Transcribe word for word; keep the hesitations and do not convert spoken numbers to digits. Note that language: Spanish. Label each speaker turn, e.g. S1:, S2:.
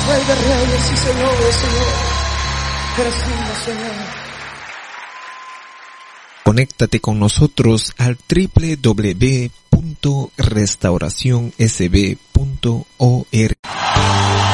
S1: Rey de reyes y Señor de señores. Eres digno, Señor.
S2: Conéctate con nosotros al doble u doble u doble u punto restauración s b punto org.